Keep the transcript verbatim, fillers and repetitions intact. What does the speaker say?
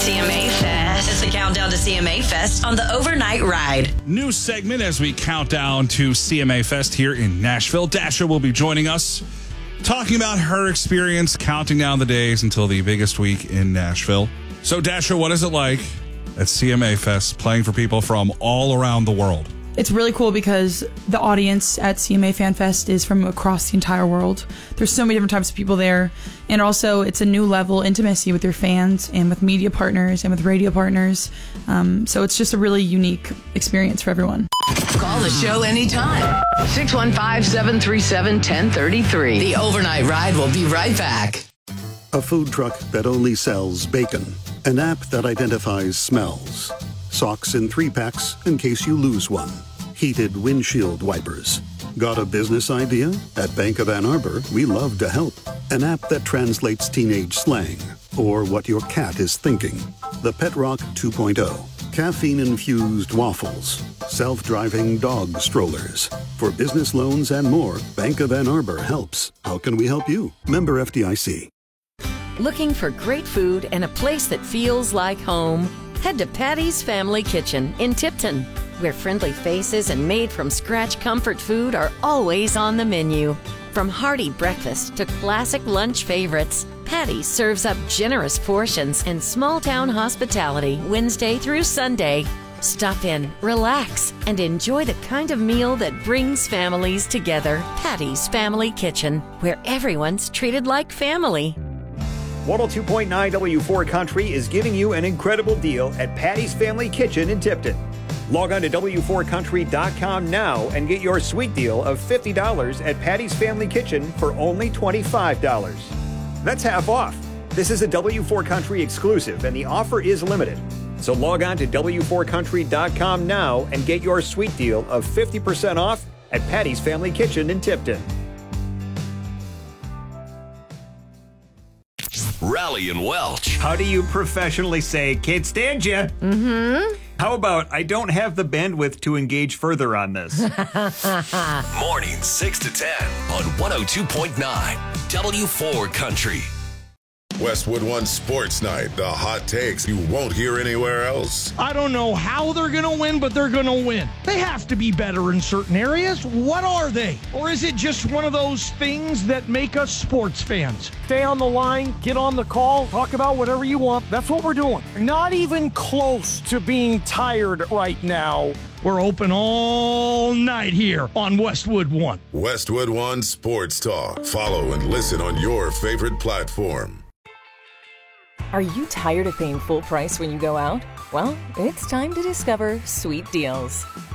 C M A Fest. It's the countdown to C M A Fest on the overnight ride. New segment as we count down to C M A Fest here in Nashville. Dasha will be joining us, talking about her experience counting down the days until the biggest week in Nashville. So, Dasha, what is it like at C M A Fest playing for people from all around the world? It's really cool because the audience at C M A Fan Fest is from across the entire world. There's so many different types of people there. And also, it's a new level intimacy with your fans and with media partners and with radio partners. Um, so it's just a really unique experience for everyone. Call the show anytime. six one five, seven three seven, one zero three three. The Overnight Ride will be right back. A food truck that only sells bacon. An app that identifies smells. Socks in three packs in case you lose one. Heated windshield wipers. Got a business idea? At Bank of Ann Arbor, we love to help. An app that translates teenage slang or what your cat is thinking. The PetRock two point oh. Caffeine-infused waffles. Self-driving dog strollers. For business loans and more, Bank of Ann Arbor helps. How can we help you? Member F D I C. Looking for great food and a place that feels like home? Head to Patty's Family Kitchen in Tipton, where friendly faces and made-from-scratch comfort food are always on the menu. From hearty breakfast to classic lunch favorites, Patty's serves up generous portions and small-town hospitality Wednesday through Sunday. Stop in, relax, and enjoy the kind of meal that brings families together. Patty's Family Kitchen, where everyone's treated like family. one oh two point nine W four Country is giving you an incredible deal at Patty's Family Kitchen in Tipton. Log on to W four country dot com now and get your sweet deal of fifty dollars at Patty's Family Kitchen for only twenty-five dollars. That's half off. This is a W four Country exclusive and the offer is limited. So log on to W four country dot com now and get your sweet deal of fifty percent off at Patty's Family Kitchen in Tipton. Rally and Welch. How do you professionally say, can't stand you? Mm-hmm. How about, I don't have the bandwidth to engage further on this? Mornings six to ten on one oh two point nine W four Country. Westwood One Sports Night, the hot takes you won't hear anywhere else. I don't know how they're going to win, but they're going to win. They have to be better in certain areas. What are they? Or is it just one of those things that make us sports fans? Stay on the line, get on the call, talk about whatever you want. That's what we're doing. Not even close to being tired right now. We're open all night here on Westwood One. Westwood One Sports Talk. Follow and listen on your favorite platform. Are you tired of paying full price when you go out? Well, it's time to discover sweet deals.